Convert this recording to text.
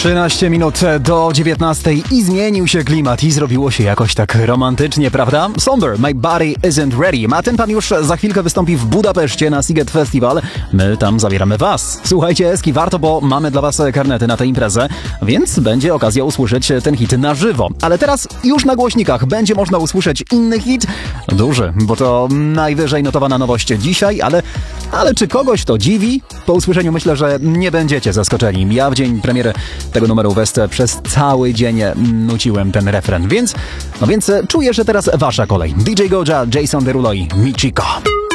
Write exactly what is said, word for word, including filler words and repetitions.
trzynaście minut do dziewiętnastej i zmienił się klimat i zrobiło się jakoś tak romantycznie, prawda? Somber, My Body Isn't Ready. A ten pan już za chwilkę wystąpi w Budapeszcie na Sziget Festival. My tam zabieramy was. Słuchajcie, Eski, warto, bo mamy dla was karnety na tę imprezę, więc będzie okazja usłyszeć ten hit na żywo. Ale teraz już na głośnikach będzie można usłyszeć inny hit. Duży, bo to najwyżej notowana nowość dzisiaj, ale, ale czy kogoś to dziwi? Po usłyszeniu myślę, że nie będziecie zaskoczeni. Ja w dzień premiery tego numeru West przez cały dzień nuciłem ten refren, więc, no więc czuję, że teraz wasza kolej. D J Goja, Jason Derulo i Michiko.